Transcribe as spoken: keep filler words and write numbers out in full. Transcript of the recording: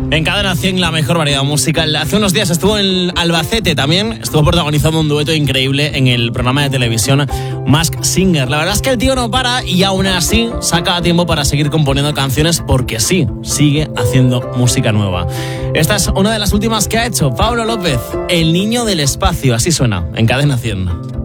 En Cadena cien, la mejor variedad musical. Hace unos días estuvo en Albacete también. Estuvo protagonizando un dueto increíble en el programa de televisión Masked Singer. La verdad es que el tío no para y aún así saca tiempo para seguir componiendo canciones porque sí, sigue haciendo música nueva. Esta es una de las últimas que ha hecho Pablo López, El niño del espacio. Así suena en Cadena cien.